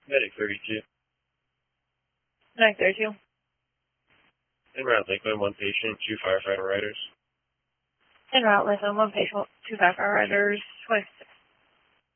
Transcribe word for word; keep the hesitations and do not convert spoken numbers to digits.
Medic thirty-two. Medic thirty-two. En route, Lakeland, one patient, two firefighter riders. En route, Lakeland, one patient, two firefighter riders, twenty-six.